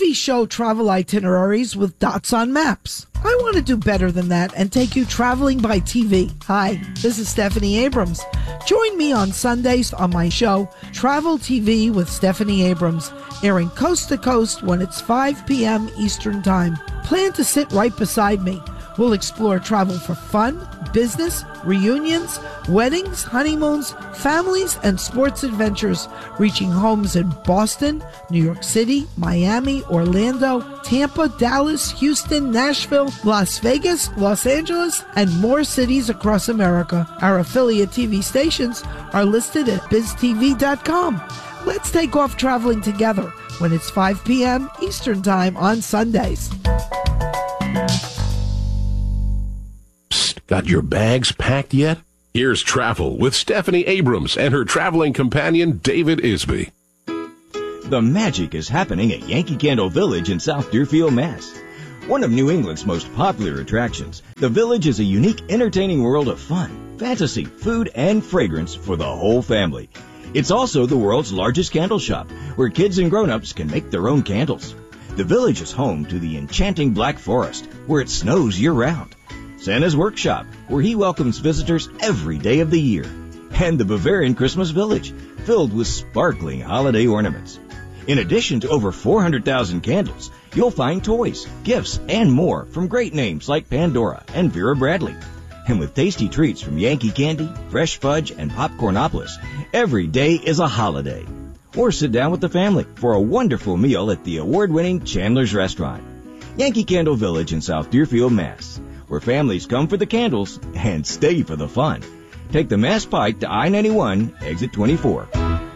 TV show travel itineraries with dots on maps. I want to do better than that and take you traveling by TV. Hi, this is Stephanie Abrams. Join me on Sundays on my show, Travel TV with Stephanie Abrams, airing coast to coast when it's 5 p.m. Eastern Time. Plan to sit right beside me. We'll explore travel for fun, business, reunions, weddings, honeymoons, families, and sports adventures, reaching homes in Boston, New York City, Miami, Orlando, Tampa, Dallas, Houston, Nashville, Las Vegas, Los Angeles, and more cities across America. Our affiliate TV stations are listed at biztv.com. Let's take off traveling together when it's 5 p.m. Eastern Time on Sundays. Got your bags packed yet? Here's Travel with Stephanie Abrams and her traveling companion, David Isby. The magic is happening at Yankee Candle Village in South Deerfield, Mass. One of New England's most popular attractions, the Village is a unique, entertaining world of fun, fantasy, food, and fragrance for the whole family. It's also the world's largest candle shop, where kids and grown-ups can make their own candles. The Village is home to the enchanting Black Forest, where it snows year-round. Santa's Workshop, where he welcomes visitors every day of the year. And the Bavarian Christmas Village, filled with sparkling holiday ornaments. In addition to over 400,000 candles, you'll find toys, gifts, and more from great names like Pandora and Vera Bradley. And with tasty treats from Yankee Candy, Fresh Fudge, and Popcornopolis, every day is a holiday. Or sit down with the family for a wonderful meal at the award-winning Chandler's Restaurant. Yankee Candle Village in South Deerfield, Mass., where families come for the candles and stay for the fun. Take the Mass Pike to I-91, exit 24.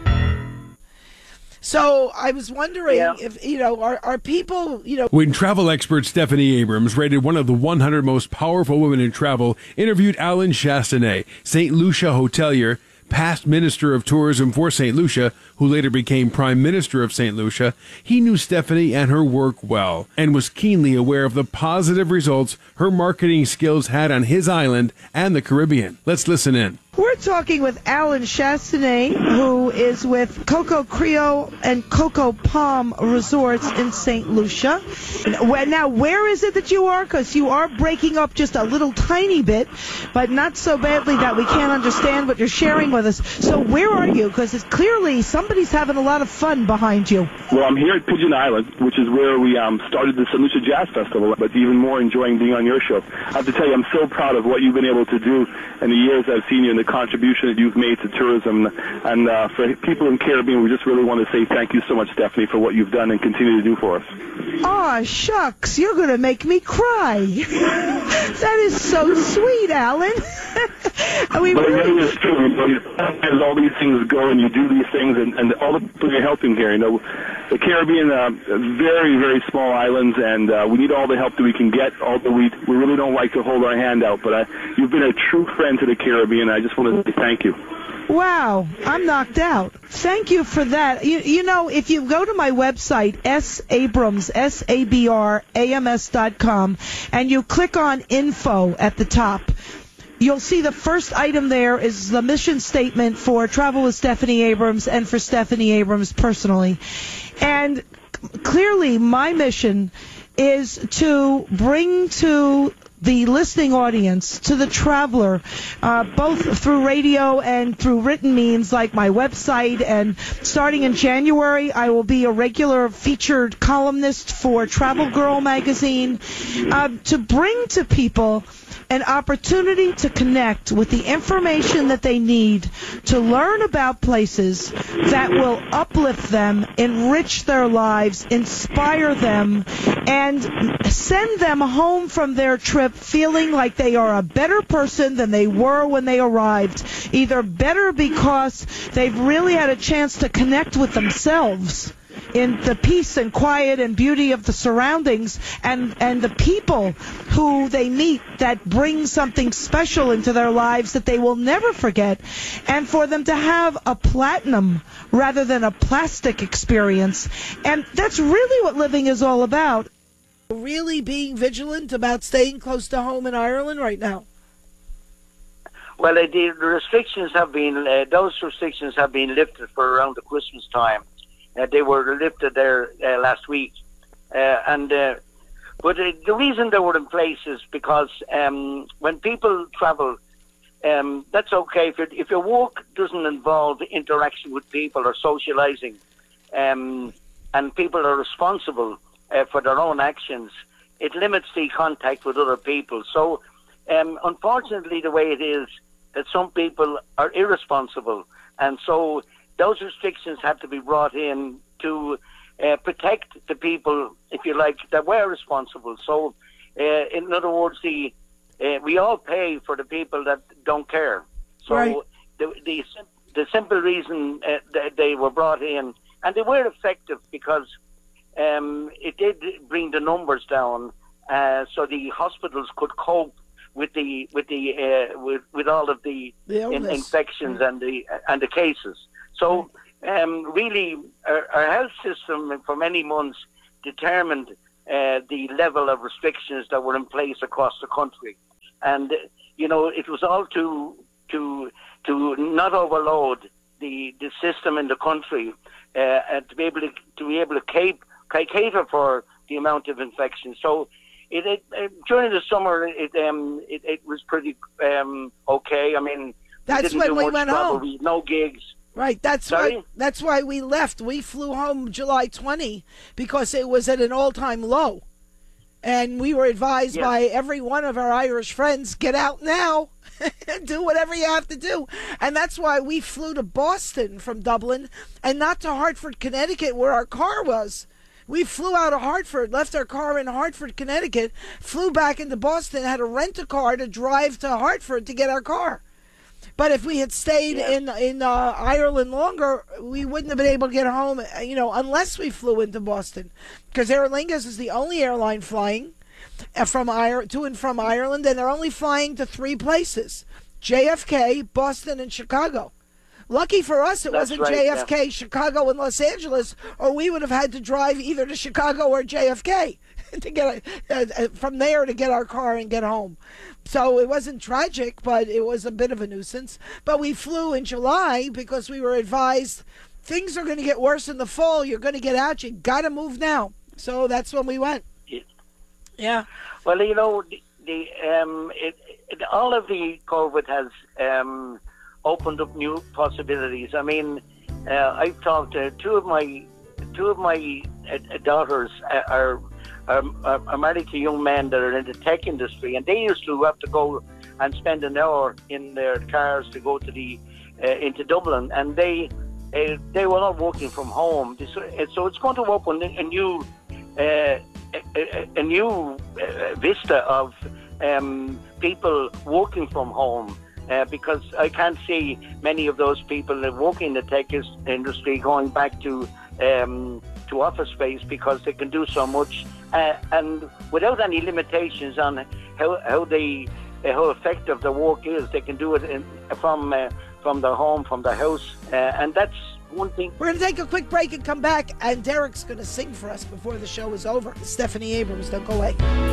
So I was wondering if, are people, When travel expert Stephanie Abrams rated one of the 100 most powerful women in travel, interviewed Alan Chastanet, St. Lucia hotelier, past Minister of Tourism for St. Lucia, who later became Prime Minister of St. Lucia, he knew Stephanie and her work well and was keenly aware of the positive results her marketing skills had on his island and the Caribbean. Let's listen in. We're talking with Alan Chastanet, who is with Coco Creole and Coco Palm Resorts in St. Lucia. Now, where is it that you are? Because you are breaking up just a little tiny bit, but not so badly that we can't understand what you're sharing with us. So where are you? Because it's clearly somebody's having a lot of fun behind you. Well, I'm here at Pigeon Island, which is where we started the St. Lucia Jazz Festival, but even more enjoying being on your show. I have to tell you, I'm so proud of what you've been able to do in the years I've seen you and the contribution that you've made to tourism. And for people in Caribbean, we just really want to say thank you so much, Stephanie, for what you've done and continue to do for us. Aw, shucks, you're going to make me cry. That is so sweet, Alan. But it really is true. As all these things go and you do these things and all the people you're helping here, the Caribbean, very, very small islands, and we need all the help that we can get, although we really don't like to hold our hand out. But you've been a true friend to the Caribbean. I just want to say thank you. Wow, I'm knocked out. Thank you for that. If you go to my website, sabrams, SABRAMS.com, and you click on info at the top, you'll see the first item there is the mission statement for Travel with Stephanie Abrams and for Stephanie Abrams personally. And clearly my mission is to bring to the listening audience, to the traveler, both through radio and through written means like my website. And starting in January, I will be a regular featured columnist for Travel Girl magazine, to bring to people an opportunity to connect with the information that they need to learn about places that will uplift them, enrich their lives, inspire them, and send them home from their trip feeling like they are a better person than they were when they arrived. Either better because they've really had a chance to connect with themselves in the peace and quiet and beauty of the surroundings and the people who they meet that bring something special into their lives that they will never forget, and for them to have a platinum rather than a plastic experience. And that's really what living is all about. Really being vigilant about staying close to home in Ireland right now. Well, the restrictions have been, those restrictions have been lifted for around the Christmas time. They were lifted there last week. But the reason they were in place is because when people travel, that's okay if your work doesn't involve interaction with people or socializing, and people are responsible for their own actions. It limits the contact with other people. So, unfortunately, the way it is that some people are irresponsible, and so those restrictions had to be brought in to protect the people, if you like, that were responsible. So, in other words, we all pay for the people that don't care. So, right. the simple reason they were brought in, and they were effective because it did bring the numbers down, so the hospitals could cope with all of the infections and the cases. So really, our health system for many months determined the level of restrictions that were in place across the country, and it was all to not overload the system in the country, and to be able to cater for the amount of infection. So during the summer it was pretty okay. I mean, that's when we went home. No gigs. Right, that's why we left. We flew home July 20 because it was at an all-time low. And we were advised by every one of our Irish friends, get out now, do whatever you have to do. And that's why we flew to Boston from Dublin and not to Hartford, Connecticut, where our car was. We flew out of Hartford, left our car in Hartford, Connecticut, flew back into Boston, had to rent a car to drive to Hartford to get our car. But if we had stayed in Ireland longer, we wouldn't have been able to get home, unless we flew into Boston. Because Aer Lingus is the only airline flying to and from Ireland, and they're only flying to 3 places: JFK, Boston, and Chicago. Lucky for us, it wasn't right, JFK, Chicago, and Los Angeles, or we would have had to drive either to Chicago or JFK to get from there to get our car and get home. So it wasn't tragic, but it was a bit of a nuisance. But we flew in July because we were advised things are going to get worse in the fall. You're going to get out. You got to move now. So that's when we went. Yeah. Well, all of the COVID has opened up new possibilities. I mean, I've talked to two of my daughters are married to young men that are in the tech industry, and they used to have to go and spend an hour in their cars to go to into Dublin, and they were not working from home. So it's going to open a new vista of people working from home. Because I can't see many of those people that work in the tech industry going back to office space, because they can do so much and without any limitations on how effective the work is. They can do it from their home, from their house, and that's one thing. We're going to take a quick break and come back, and Derek's going to sing for us before the show is over. Stephanie Abrams, don't go away.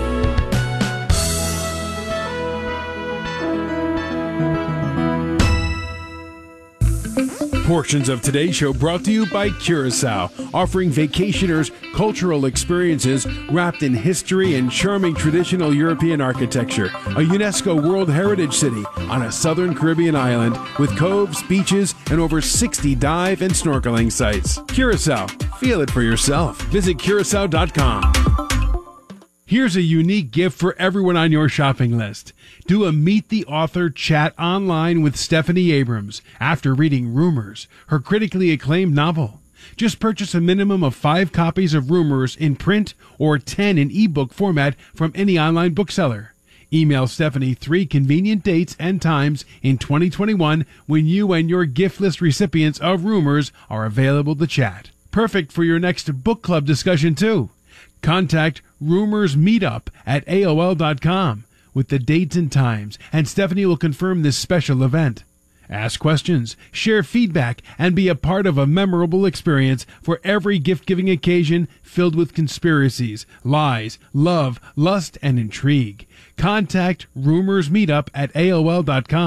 Portions of today's show brought to you by Curacao, offering vacationers cultural experiences wrapped in history and charming traditional European architecture. A UNESCO World Heritage City on a southern Caribbean island with coves, beaches, and over 60 dive and snorkeling sites. Curacao, feel it for yourself. Visit Curacao.com. Here's a unique gift for everyone on your shopping list. Do a Meet the Author chat online with Stephanie Abrams after reading Rumors, her critically acclaimed novel. Just purchase a minimum of 5 copies of Rumors in print or 10 in ebook format from any online bookseller. Email Stephanie 3 convenient dates and times in 2021 when you and your gift list recipients of Rumors are available to chat. Perfect for your next book club discussion, too. Contact Rumors Meetup at AOL.com with the dates and times, and Stephanie will confirm this special event. Ask questions, share feedback, and be a part of a memorable experience for every gift-giving occasion filled with conspiracies, lies, love, lust, and intrigue. Contact Rumors Meetup at AOL.com.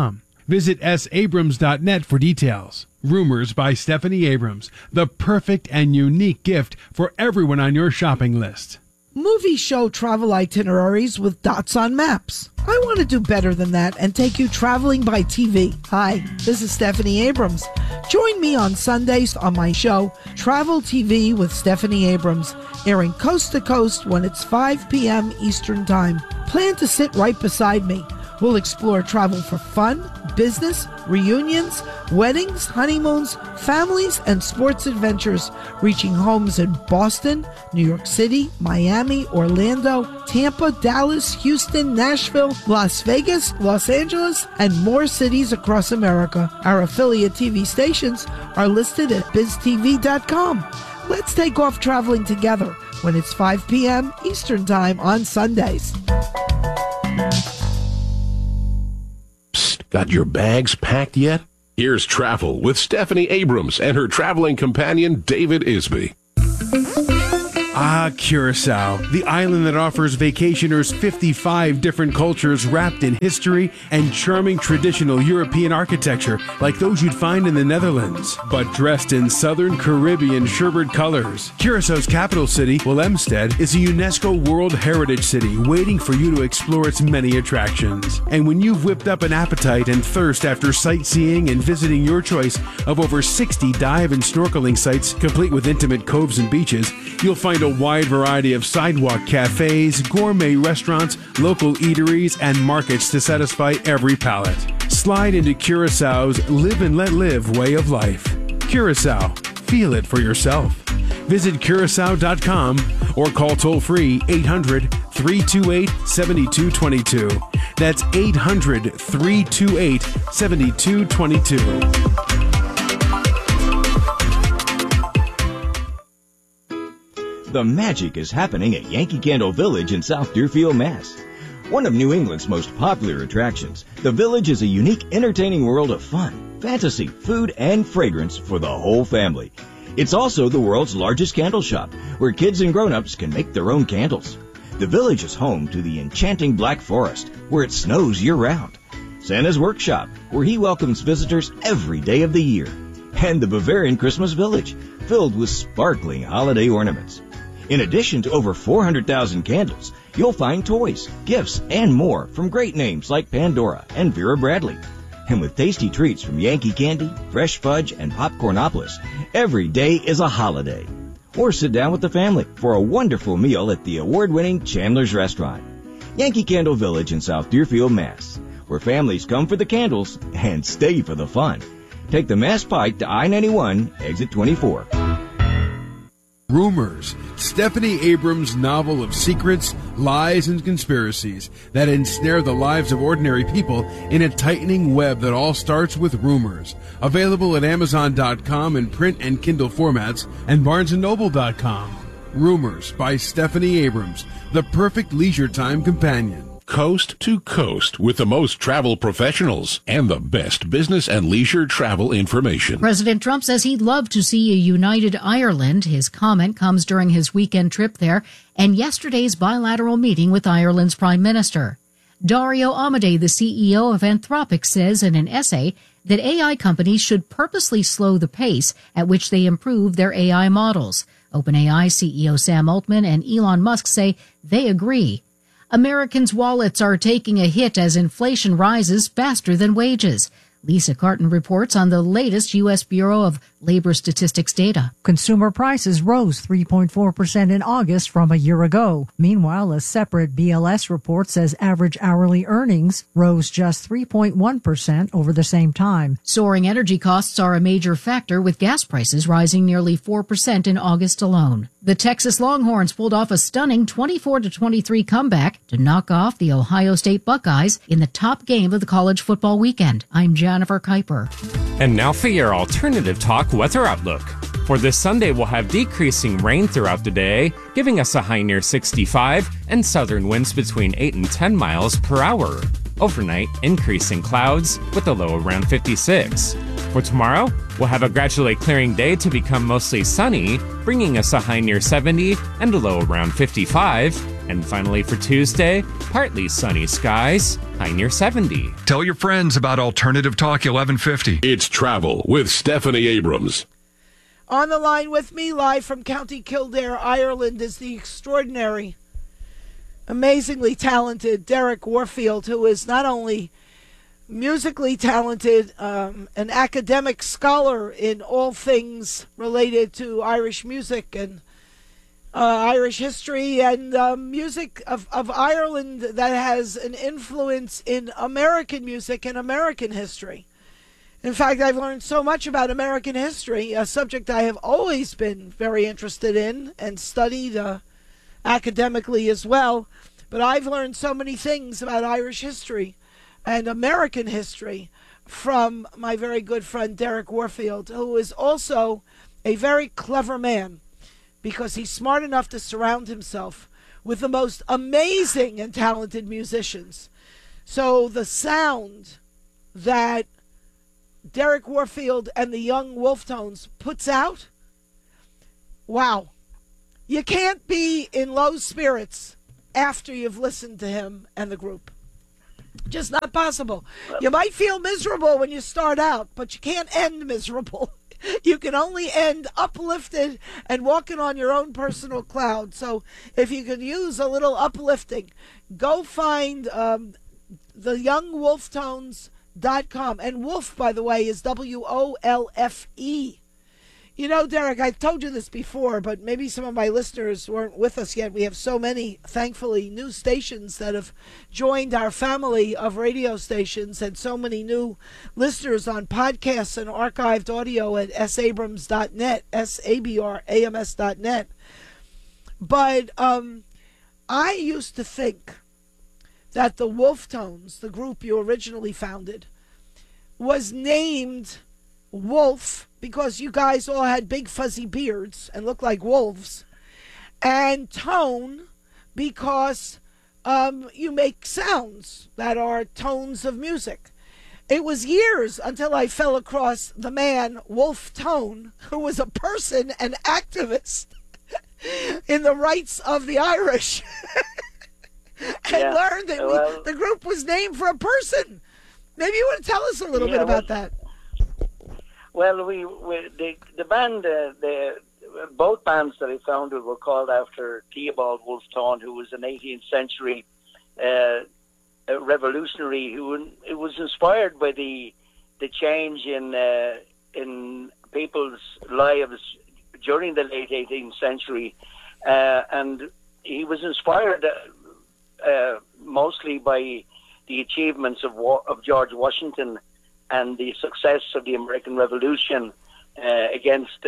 Visit sabrams.net for details. Rumors by Stephanie Abrams, the perfect and unique gift for everyone on your shopping list. Movies show travel itineraries with dots on maps. I want to do better than that and take you traveling by TV. Hi, this is Stephanie Abrams. Join me on Sundays on my show, Travel TV with Stephanie Abrams, airing coast to coast when it's 5 p.m. Eastern Time. Plan to sit right beside me. We'll explore travel for fun, business, reunions, weddings, honeymoons, families, and sports adventures, reaching homes in Boston, New York City, Miami, Orlando, Tampa, Dallas, Houston, Nashville, Las Vegas, Los Angeles, and more cities across America. Our affiliate TV stations are listed at biztv.com. Let's take off traveling together when it's 5 p.m. Eastern Time on Sundays. Got your bags packed yet? Here's Travel with Stephanie Abrams and her traveling companion, David Isby. Ah, Curacao, the island that offers vacationers 55 different cultures wrapped in history and charming traditional European architecture like those you'd find in the Netherlands, but dressed in Southern Caribbean sherbet colors. Curaçao's capital city, Willemstad, is a UNESCO World Heritage City waiting for you to explore its many attractions. And when you've whipped up an appetite and thirst after sightseeing and visiting your choice of over 60 dive and snorkeling sites complete with intimate coves and beaches, you'll find a wide variety of sidewalk cafes, gourmet restaurants, local eateries, and markets to satisfy every palate. Slide into Curaçao's live and let live way of life. Curaçao, feel it for yourself. Visit Curacao.com or call toll-free 800-328-7222. That's 800-328-7222. The magic is happening at Yankee Candle Village in South Deerfield, Mass. One of New England's most popular attractions, the Village is a unique, entertaining world of fun, fantasy, food, and fragrance for the whole family. It's also the world's largest candle shop, where kids and grown-ups can make their own candles. The Village is home to the enchanting Black Forest, where it snows year-round, Santa's Workshop, where he welcomes visitors every day of the year, and the Bavarian Christmas Village, filled with sparkling holiday ornaments. In addition to over 400,000 candles, you'll find toys, gifts, and more from great names like Pandora and Vera Bradley. And with tasty treats from Yankee Candy, Fresh Fudge, and Popcornopolis, every day is a holiday. Or sit down with the family for a wonderful meal at the award-winning Chandler's Restaurant. Yankee Candle Village in South Deerfield, Mass., where families come for the candles and stay for the fun. Take the Mass Pike to I-91, exit 24. Rumors, Stephanie Abrams' novel of secrets, lies, and conspiracies that ensnare the lives of ordinary people in a tightening web that all starts with rumors. Available at Amazon.com in print and Kindle formats and BarnesandNoble.com. Rumors by Stephanie Abrams, the perfect leisure time companion. Coast to coast with the most travel professionals and the best business and leisure travel information. President Trump says he'd love to see a united Ireland. His comment comes during his weekend trip there and yesterday's bilateral meeting with Ireland's Prime Minister. Dario Amodei, the CEO of Anthropic, says in an essay that AI companies should purposely slow the pace at which they improve their AI models. OpenAI CEO Sam Altman and Elon Musk say they agree. Americans' wallets are taking a hit as inflation rises faster than wages. Lisa Carton reports on the latest U.S. Bureau of Labor Statistics data. Consumer prices rose 3.4% in August from a year ago. Meanwhile, a separate BLS report says average hourly earnings rose just 3.1% over the same time. Soaring energy costs are a major factor, with gas prices rising nearly 4% in August alone. The Texas Longhorns pulled off a stunning 24-23 comeback to knock off the Ohio State Buckeyes in the top game of the college football weekend. I'm Jennifer Kuiper. And now for your alternative talk weather outlook. For this Sunday, we'll have decreasing rain throughout the day, giving us a high near 65 and southern winds between 8 and 10 miles per hour. Overnight, increasing clouds with a low around 56. For tomorrow, we'll have a gradually clearing day to become mostly sunny, bringing us a high near 70 and a low around 55. And finally for Tuesday, partly sunny skies, high near 70. Tell your friends about Alternative Talk 1150. It's Travel with Stephanie Abrams. On the line with me, live from County Kildare, Ireland, is the extraordinary, amazingly talented Derek Warfield, who is not only musically talented, an academic scholar in all things related to Irish music and Irish history and music of Ireland that has an influence in American music and American history. In fact, I've learned so much about American history, a subject I have always been very interested in and studied academically as well. But I've learned so many things about Irish history and American history from my very good friend Derek Warfield, who is also a very clever man because he's smart enough to surround himself with the most amazing and talented musicians. So the sound that Derek Warfield and the Young Wolftones puts out, wow. You can't be in low spirits after you've listened to him and the group. Just not possible. You might feel miserable when you start out, but you can't end miserable. You can only end uplifted and walking on your own personal cloud. So if you could use a little uplifting, go find theyoungwolftones.com. And Wolf, by the way, is WOLFE. You know, Derek, I've told you this before, but maybe some of my listeners weren't with us yet. We have so many, thankfully, new stations that have joined our family of radio stations and so many new listeners on podcasts and archived audio at sabrams.net, SABRAMS.net. But I used to think that the Wolftones, the group you originally founded, was named Wolf because you guys all had big fuzzy beards and looked like wolves, and Tone because you make sounds that are tones of music. It was years until I fell across the man Wolf Tone, who was a person, an activist in the rights of the Irish, and learned that the group was named for a person. Maybe you want to tell us a little bit about that. Well, the band, both bands that I founded were called after Theobald Wolfe Tone, who was an 18th century revolutionary who was inspired by the change in people's lives during the late 18th century, and he was inspired mostly by the achievements of George Washington and the success of the American Revolution against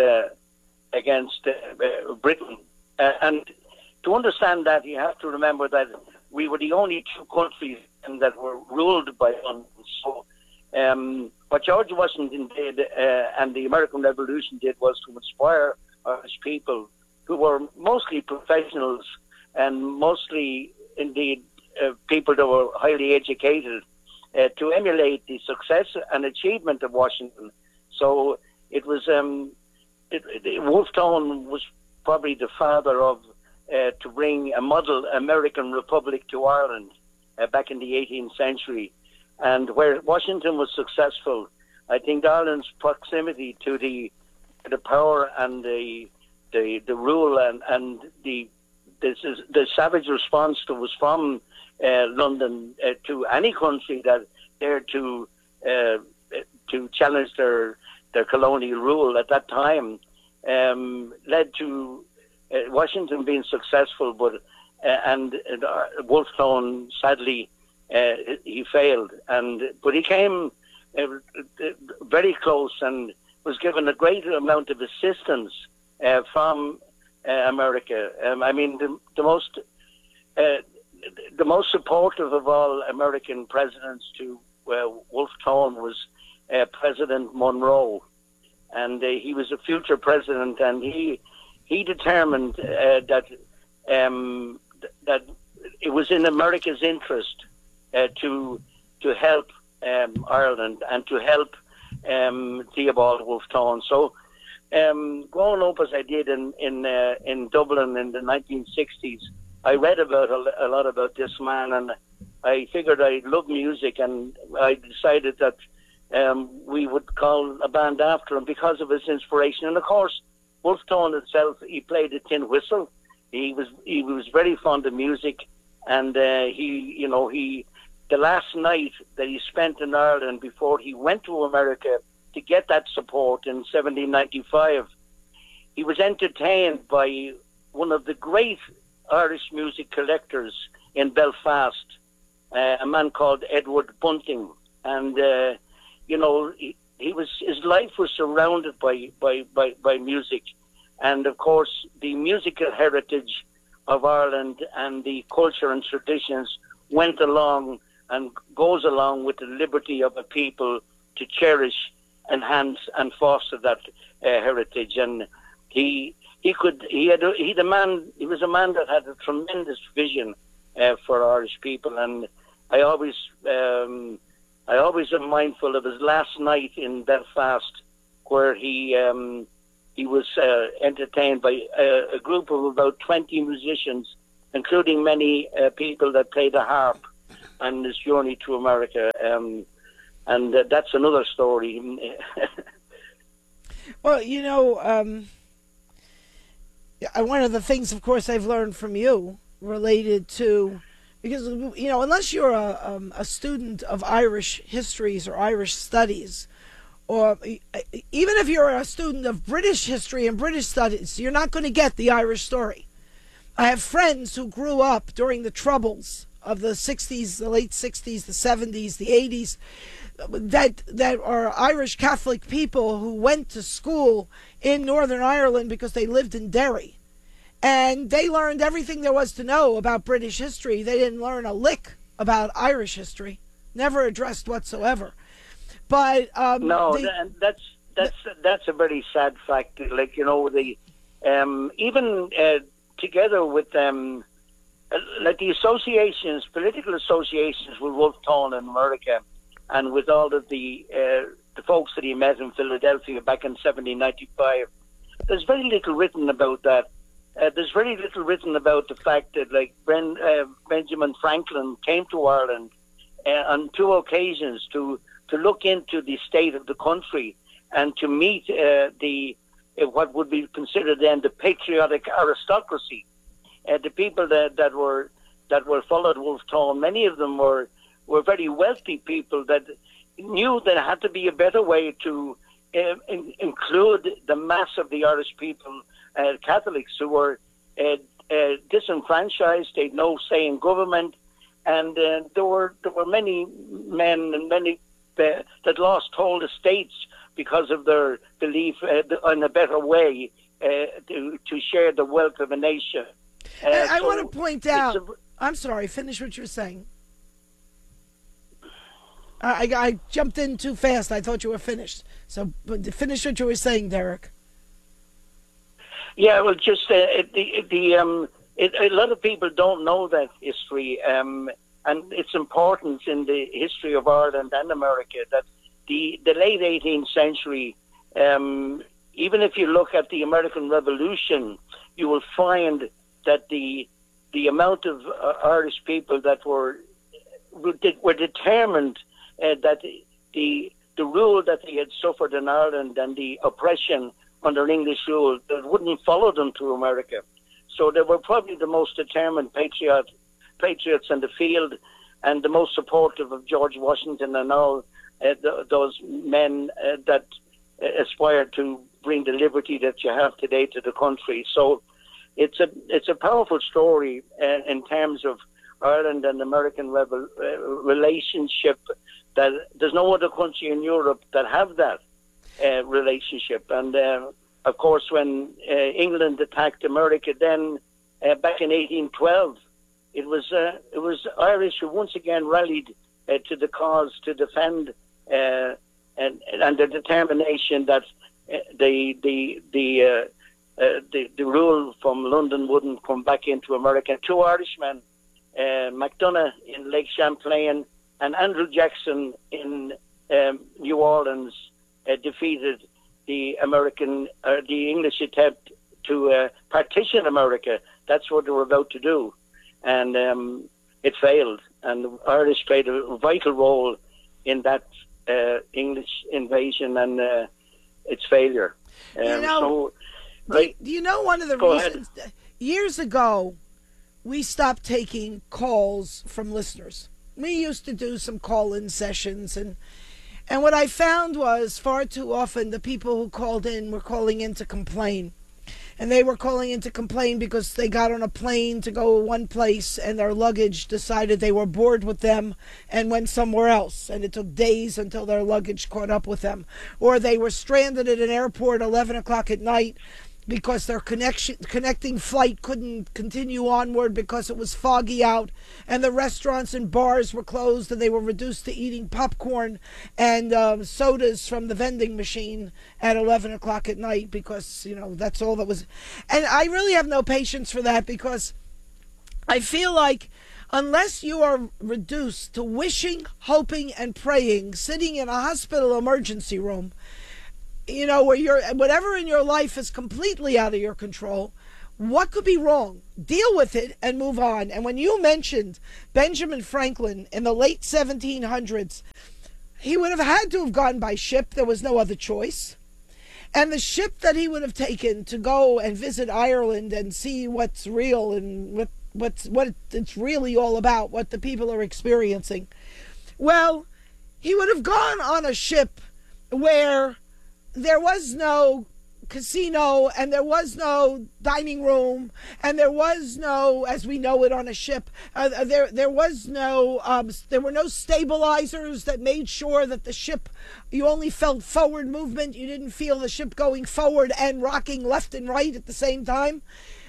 Britain. And to understand that, you have to remember that we were the only two countries that were ruled by London. So what George Washington did and the American Revolution did was to inspire Irish people who were mostly professionals and mostly, indeed, people that were highly educated, to emulate the success and achievement of Washington. So it was Wolfe Tone was probably the father of to bring a model American republic to Ireland back in the 18th century, and where Washington was successful. I think Ireland's proximity to the power and the rule and the savage response that was from London to any country that dared to challenge their colonial rule at that time led to Washington being successful, but Wolfe Tone sadly he failed, but he came very close and was given a great amount of assistance from America. I mean, the most supportive of all American presidents to Wolfe Tone was President Monroe, and he was a future president, and he determined that it was in America's interest to help Ireland and to help Theobald Wolfe Tone. So growing up as I did in Dublin in the 1960s, I read about a lot about this man, and I figured I love music, and I decided that we would call a band after him because of his inspiration. And of course, Wolfe Tone itself, he played a tin whistle. He was very fond of music, and the last night that he spent in Ireland before he went to America to get that support in 1795, he was entertained by one of the great Irish music collectors in Belfast, a man called Edward Bunting, and his life was surrounded by music, and of course the musical heritage of Ireland and the culture and traditions went along and goes along with the liberty of a people to cherish, enhance, and foster that heritage. And he was a man that had a tremendous vision for Irish people, and I always am mindful of his last night in Belfast, where he was entertained by a group of about 20 musicians, including many people that played the harp, on his journey to America, and that's another story. Well, one of the things, of course, I've learned from you related to, because unless you're a student of Irish histories or Irish studies, or even if you're a student of British history and British studies, you're not going to get the Irish story. I have friends who grew up during the Troubles of the 60s, the late 60s, the 70s, the 80s, that are Irish Catholic people who went to school in Northern Ireland because they lived in Derry. And they learned everything there was to know about British history. They didn't learn a lick about Irish history, never addressed whatsoever. But that's a very sad fact. Like, even together with like the associations, political associations with Wolfe Tone in America, and with all of the folks that he met in Philadelphia back in 1795, there's very little written about that. There's very little written about the fact that, like, Benjamin Franklin came to Ireland on 2 occasions to look into the state of the country and to meet what would be considered then the patriotic aristocracy. The people that were followed Wolfe Tone, many of them were very wealthy people that knew there had to be a better way to include the mass of the Irish people, Catholics, who were disenfranchised. They had no say in government, and there were many men and many that lost whole estates because of their belief in a better way to share the wealth of a nation. I want to point out. I'm sorry. Finish what you were saying. I jumped in too fast. I thought you were finished. So finish what you were saying, Derek. Yeah, well, just a lot of people don't know that history, and it's important in the history of Ireland and America that the late 18th century, even if you look at the American Revolution, you will find that the amount of Irish people that were determined that the rule that they had suffered in Ireland and the oppression under English rule, that wouldn't follow them to America. So they were probably the most determined patriots in the field, and the most supportive of George Washington and all those men that aspired to bring the liberty that you have today to the country. So it's a powerful story in terms of Ireland and American relationship, that there's no other country in Europe that have that relationship. And of course, when England attacked America then back in 1812, it was Irish who once again rallied to the cause to defend and the determination that the rule from London wouldn't come back into America. 2 Irishmen, MacDonough in Lake Champlain and Andrew Jackson in New Orleans, defeated the English attempt to partition America. That's what they were about to do. and it failed. And the Irish played a vital role in that English invasion and its failure. Do you know one of the reasons? Years ago, we stopped taking calls from listeners. We used to do some call-in sessions, and what I found was far too often the people who called in were calling in to complain. And they were calling in to complain because they got on a plane to go one place and their luggage decided they were bored with them and went somewhere else. And it took days until their luggage caught up with them. Or they were stranded at an airport 11 o'clock at night because their connecting flight couldn't continue onward because it was foggy out, and the restaurants and bars were closed, and they were reduced to eating popcorn and sodas from the vending machine at 11 o'clock at night because, that's all that was. And I really have no patience for that, because I feel like unless you are reduced to wishing, hoping, and praying, sitting in a hospital emergency room, where whatever in your life is completely out of your control, what could be wrong? Deal with it and move on. And when you mentioned Benjamin Franklin in the late 1700s, he would have had to have gone by ship. There was no other choice. And the ship that he would have taken to go and visit Ireland and see what's real and what it's really all about, what the people are experiencing, well, he would have gone on a ship where there was no casino and there was no dining room and there was no, as we know it on a ship, there were no stabilizers that made sure that the ship, you only felt forward movement. You didn't feel the ship going forward and rocking left and right at the same time.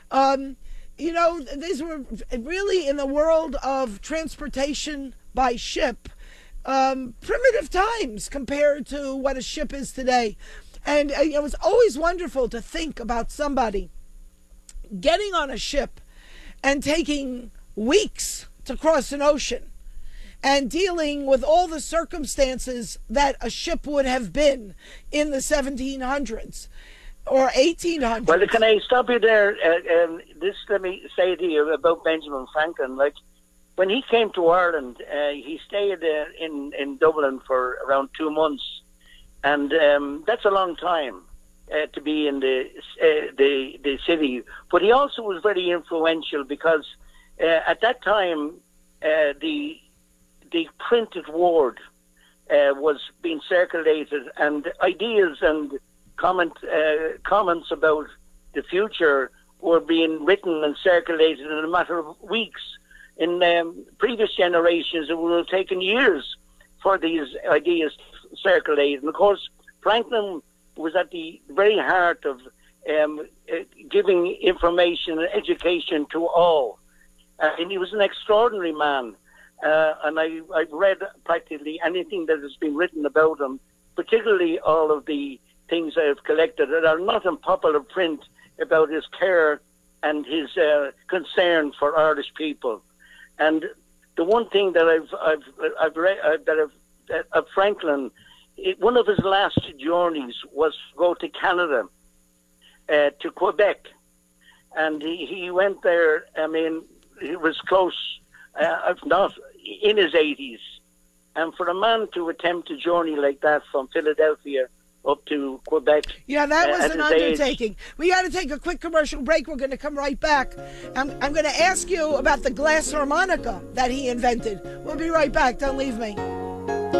These were really, in the world of transportation by ship, primitive times compared to what a ship is today. And it was always wonderful to think about somebody getting on a ship and taking weeks to cross an ocean and dealing with all the circumstances that a ship would have been in the 1700s or 1800s. Well, can I stop you there? Let me say to you about Benjamin Franklin. When he came to Ireland, he stayed in Dublin for around 2 months, and that's a long time to be in the city. But he also was very influential because at that time the printed word was being circulated, and ideas and comments about the future were being written and circulated in a matter of weeks. In previous generations, it would have taken years for these ideas to circulate. And of course, Franklin was at the very heart of giving information and education to all. And he was an extraordinary man. And I've read practically anything that has been written about him, particularly all of the things I've collected that are not in popular print about his care and his concern for Irish people. And the one thing that I've read of Franklin, one of his last journeys was to go to Canada, to Quebec, and he went there. I mean, he was close, if not in his 80s, and for a man to attempt a journey like that from Philadelphia up to Quebec. Yeah, that was an undertaking. We got to take a quick commercial break. We're going to come right back. I'm going to ask you about the glass harmonica that he invented. We'll be right back. Don't leave me.